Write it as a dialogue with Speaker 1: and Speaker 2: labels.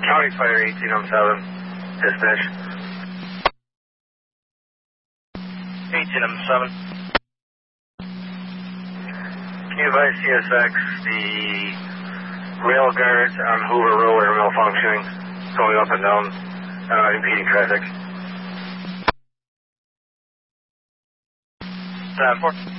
Speaker 1: County Fire 1807, dispatch. 1807. Can you advise CSX the rail guards on Hoover Road are malfunctioning, going up and down, impeding traffic? 4.